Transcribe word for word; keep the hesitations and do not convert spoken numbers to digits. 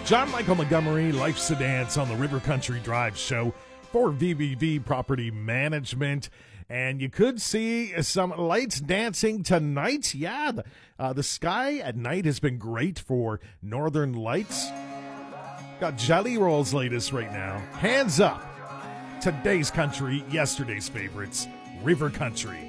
John Michael Montgomery, Life's a Dance on the River Country Drive show for V V V Property Management. And you could see some lights dancing tonight. Yeah, the, uh, the sky at night has been great for Northern Lights. Got Jelly Roll's latest right now. Hands up. Today's country, yesterday's favorites, River Country.